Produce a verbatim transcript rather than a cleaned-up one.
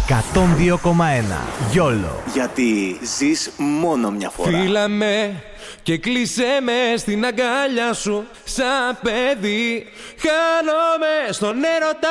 εκατόν δύο κόμμα ένα. Γιόλο. Γιατί ζεις μόνο μια φορά. Φίλα με και κλείσε με στην αγκάλια σου. Σαν παιδί χάνομαι στον έρωτα